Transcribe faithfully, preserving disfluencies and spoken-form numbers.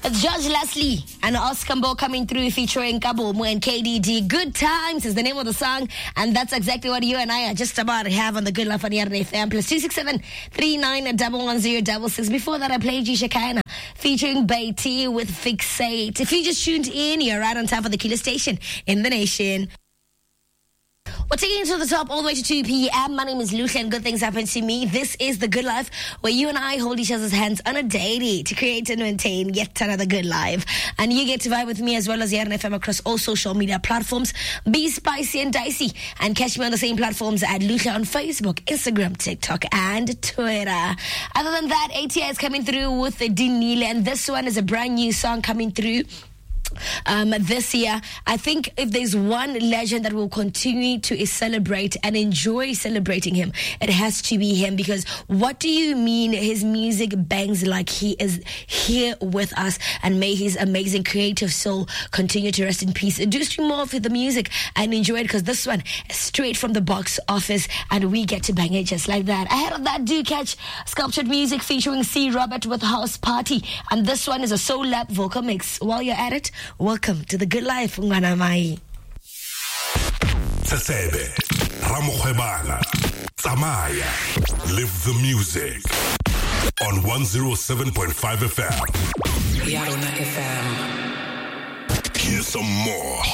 It's George Leslie and Oscar Mbo coming through featuring Kabomo and K D D. Good Times is the name of the song, and that's exactly what you and I are just about to have on the Good Life on Yarn F M. Plus two six seven three nine double one zero double six. Before that, I played you Shakana featuring Beatty with Fixate. If you just tuned in, you're right on time for the killer station in the nation. We're taking it to the top all the way to two p.m. My name is Lucia and good things happen to me. This is The Good Life, where you and I hold each other's hands on a daily to create and maintain yet another good life. And you get to vibe with me as well as Yarn F M across all social media platforms. Be spicy and dicey and catch me on the same platforms at Lucia on Facebook, Instagram, TikTok, and Twitter. Other than that, A T I is coming through with the Dinile, and this one is a brand new song coming through Um, this year. I think if there's one legend that will continue to celebrate and enjoy celebrating him, it has to be him, because what do you mean his music bangs like he is here with us, and may his amazing creative soul continue to rest in peace. Do stream more of the music and enjoy it, because this one is straight from the box office and we get to bang it just like that. Ahead of that, do catch Sculptured Music featuring C. Robert with House Party, and this one is a soul lap vocal mix. While you're at it, welcome to The Good Life, Ngwana Mai. Tsebe, Ramokhwebana, Tsamaya, live the music on one oh seven point five F M. Yarona F M. Here's some more